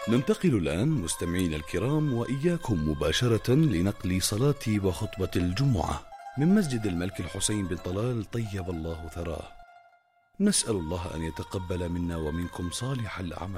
ننتقل الآن مستمعينا الكرام وإياكم مباشرة لنقل صلاة وخطبة الجمعة من مسجد الملك الحسين بن طلال طيب الله ثراه. نسأل الله أن يتقبل منا ومنكم صالح الأعمال.